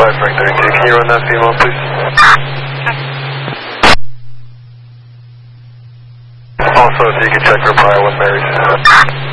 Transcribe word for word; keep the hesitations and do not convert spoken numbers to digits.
five Frank thirty-two, can you run that female, please? Also, if you could check for pilot Mary.